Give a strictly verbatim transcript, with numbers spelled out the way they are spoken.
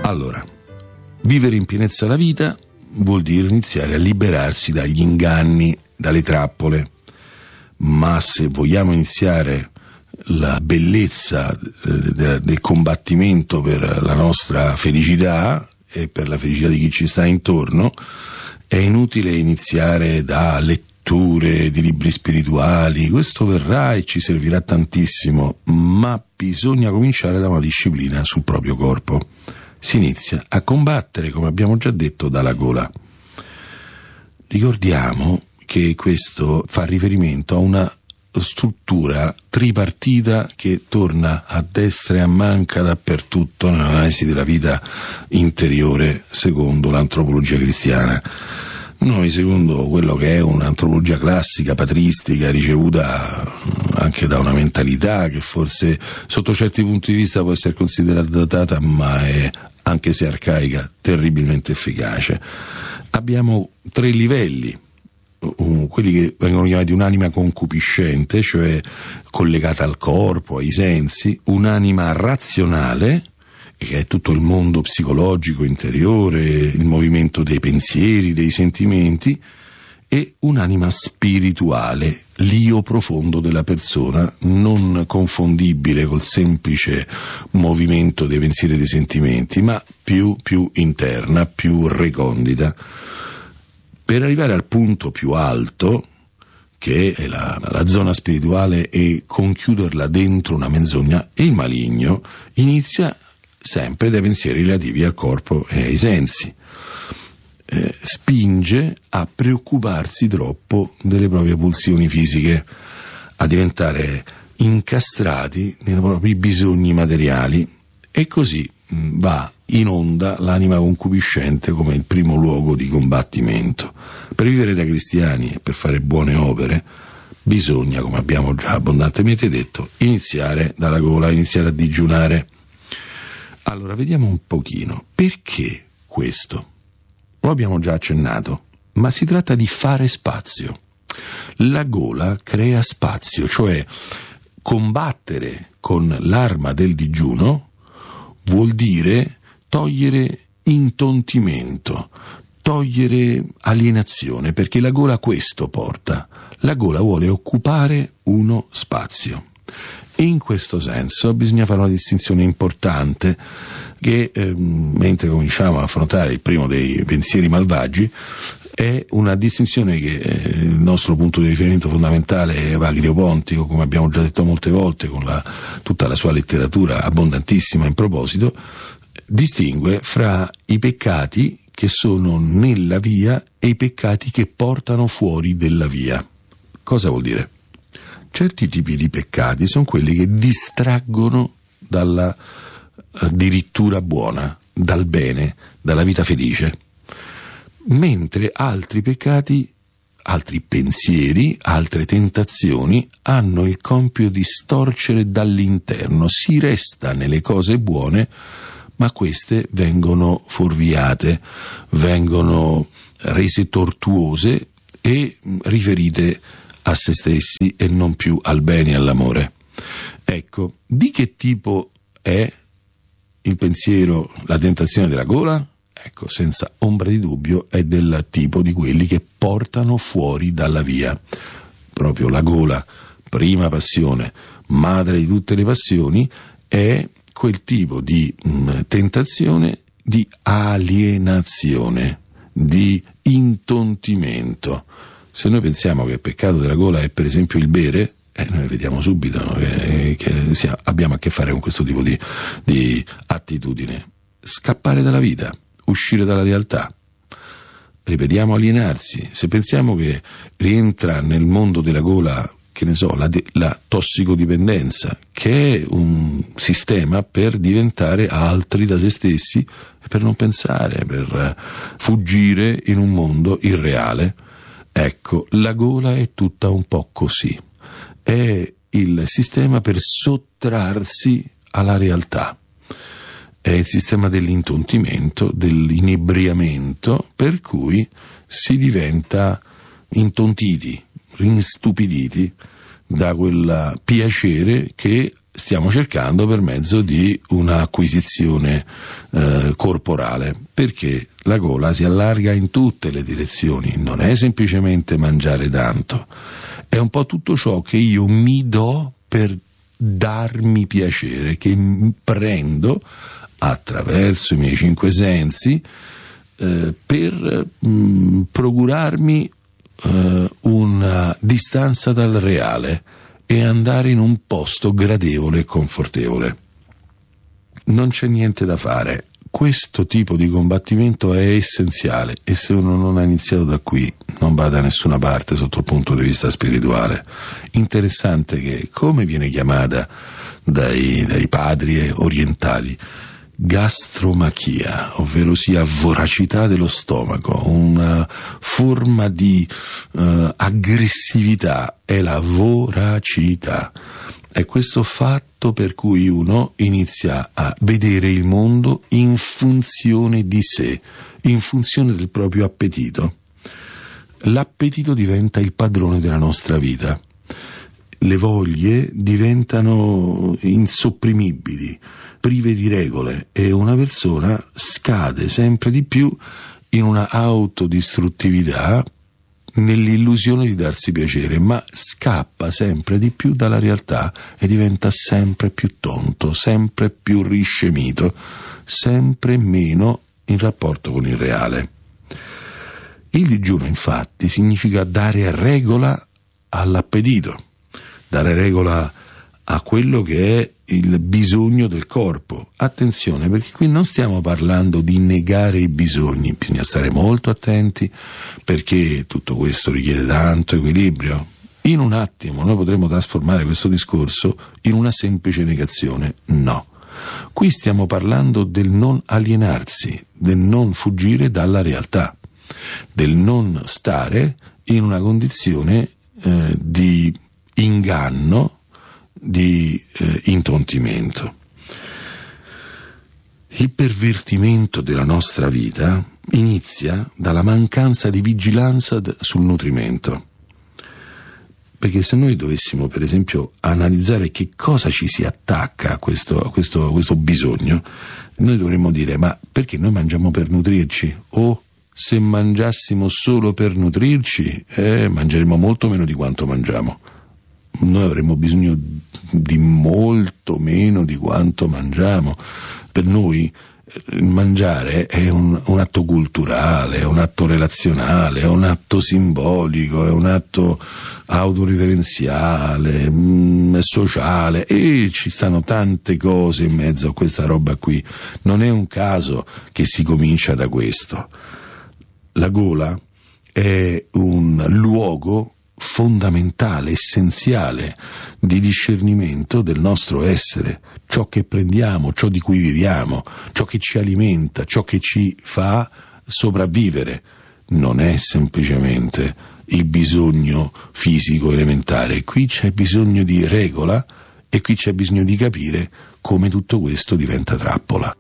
Allora, vivere in pienezza la vita vuol dire iniziare a liberarsi dagli inganni, dalle trappole, ma se vogliamo iniziare la bellezza eh, del combattimento per la nostra felicità e per la felicità di chi ci sta intorno, è inutile iniziare da letture di libri spirituali. Questo verrà e ci servirà tantissimo, ma bisogna cominciare da una disciplina sul proprio corpo. Si inizia a combattere, come abbiamo già detto, dalla gola. Ricordiamo che questo fa riferimento a una struttura tripartita che torna a destra e a manca dappertutto nell'analisi della vita interiore secondo l'antropologia cristiana. Noi, secondo quello che è un'antropologia classica, patristica, ricevuta anche da una mentalità che forse sotto certi punti di vista può essere considerata datata, ma è, anche se arcaica, terribilmente efficace. Abbiamo tre livelli, quelli che vengono chiamati un'anima concupiscente, cioè collegata al corpo, ai sensi, un'anima razionale, che è tutto il mondo psicologico interiore, il movimento dei pensieri, dei sentimenti, e un'anima spirituale, l'io profondo della persona, non confondibile col semplice movimento dei pensieri e dei sentimenti, ma più, più interna, più recondita. Per arrivare al punto più alto, che è la, la zona spirituale, e conchiuderla dentro una menzogna, il maligno inizia sempre dai pensieri relativi al corpo e ai sensi. Eh, spinge a preoccuparsi troppo delle proprie pulsioni fisiche, a diventare incastrati nei propri bisogni materiali, e così mh, va in onda l'anima concupiscente come il primo luogo di combattimento. Per vivere da cristiani e per fare buone opere bisogna, come abbiamo già abbondantemente detto, iniziare dalla gola, iniziare a digiunare. Allora, vediamo un pochino. Perché questo? Lo abbiamo già accennato, ma si tratta di fare spazio. La gola crea spazio, cioè combattere con l'arma del digiuno vuol dire togliere intontimento, togliere alienazione, perché la gola questo porta. La gola vuole occupare uno spazio. E in questo senso bisogna fare una distinzione importante che, eh, mentre cominciamo a affrontare il primo dei pensieri malvagi, è una distinzione che eh, il nostro punto di riferimento fondamentale è Evagrio Pontico, come abbiamo già detto molte volte con la, tutta la sua letteratura abbondantissima in proposito, distingue fra i peccati che sono nella via e i peccati che portano fuori della via. Cosa vuol dire? Certi tipi di peccati sono quelli che distraggono dalla addirittura buona, dal bene, dalla vita felice, mentre altri peccati, altri pensieri, altre tentazioni hanno il compito di storcere dall'interno. Si resta nelle cose buone, ma queste vengono fuorviate, vengono rese tortuose e riferite a se stessi e non più al bene e all'amore. Ecco, di che tipo è il pensiero, la tentazione della gola? Ecco, senza ombra di dubbio è del tipo di quelli che portano fuori dalla via. Proprio la gola, prima passione, madre di tutte le passioni, è quel tipo di mh, tentazione di alienazione, di intontimento. Se noi pensiamo che il peccato della gola è per esempio il bere, eh, noi vediamo subito che, che sia, abbiamo a che fare con questo tipo di, di attitudine. Scappare dalla vita, uscire dalla realtà. Ripetiamo, alienarsi. Se pensiamo che rientra nel mondo della gola, che ne so, la, de, la tossicodipendenza, che è un sistema per diventare altri da se stessi e per non pensare, per fuggire in un mondo irreale. Ecco, la gola è tutta un po' così. È il sistema per sottrarsi alla realtà. È il sistema dell'intontimento, dell'inebriamento, per cui si diventa intontiti, rinstupiditi da quel piacere che stiamo cercando per mezzo di un'acquisizione eh, corporale, perché la gola si allarga in tutte le direzioni, non è semplicemente mangiare tanto, è un po' tutto ciò che io mi do per darmi piacere, che prendo attraverso i miei cinque sensi eh, per mh, procurarmi eh, una distanza dal reale e andare in un posto gradevole e confortevole. Non c'è niente da fare. Questo tipo di combattimento è essenziale e se uno non ha iniziato da qui non va da nessuna parte sotto il punto di vista spirituale. Interessante che, come viene chiamata dai, dai padri orientali, gastromachia, ovvero sia voracità dello stomaco, una forma di uh, aggressività, è la voracità. È questo fatto per cui uno inizia a vedere il mondo in funzione di sé, in funzione del proprio appetito. L'appetito diventa il padrone della nostra vita. Le voglie diventano insopprimibili, prive di regole, e una persona scade sempre di più in una autodistruttività nell'illusione di darsi piacere, ma scappa sempre di più dalla realtà e diventa sempre più tonto, sempre più riscemito, sempre meno in rapporto con il reale. Il digiuno, infatti, significa dare regola all'appetito, dare regola a quello che è il bisogno del corpo. Attenzione, perché qui non stiamo parlando di negare i bisogni, bisogna stare molto attenti, perché tutto questo richiede tanto equilibrio. In un attimo noi potremo trasformare questo discorso in una semplice negazione. No. Qui stiamo parlando del non alienarsi, del non fuggire dalla realtà, del non stare in una condizione eh, di inganno, di eh, intontimento. Il pervertimento della nostra vita inizia dalla mancanza di vigilanza d- sul nutrimento. Perché se noi dovessimo, per esempio, analizzare che cosa ci si attacca a questo, a questo, a questo bisogno, noi dovremmo dire: ma perché noi mangiamo per nutrirci? O se mangiassimo solo per nutrirci, eh, mangeremo molto meno di quanto mangiamo. Noi avremo bisogno di molto meno di quanto mangiamo. Per noi il mangiare è un, un atto culturale, è un atto relazionale, è un atto simbolico, è un atto autoreferenziale, mh, sociale, e ci stanno tante cose in mezzo a questa roba qui. Non è un caso che si comincia da questo. La gola è un luogo fondamentale, essenziale di discernimento del nostro essere, ciò che prendiamo, ciò di cui viviamo, ciò che ci alimenta, ciò che ci fa sopravvivere. Non è semplicemente il bisogno fisico elementare, qui c'è bisogno di regola e qui c'è bisogno di capire come tutto questo diventa trappola.